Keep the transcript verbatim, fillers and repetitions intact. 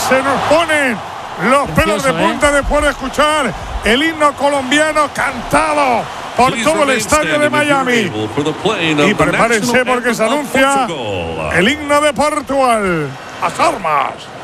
se nos ponen los pelos de punta ¿eh? después de escuchar el himno colombiano cantado por todo el estadio de Miami. Y prepárense porque se anuncia el himno de Portugal. ¡Las armas!